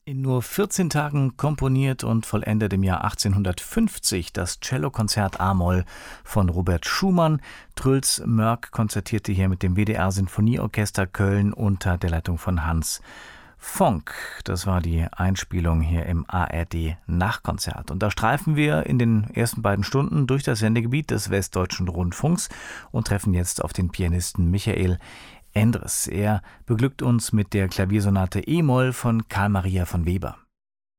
In nur 14 Tagen komponiert und vollendet im Jahr 1850 das Cellokonzert a-Moll von Robert Schumann. Truls Mörck konzertierte hier mit dem WDR Sinfonieorchester Köln unter der Leitung von Hans Fonck. Das war die Einspielung hier im ARD Nachkonzert. Und da streifen wir in den ersten beiden Stunden durch das Sendegebiet des Westdeutschen Rundfunks und treffen jetzt auf den Pianisten Michael Endres. Er beglückt uns mit der Klaviersonate e-Moll von Carl Maria von Weber.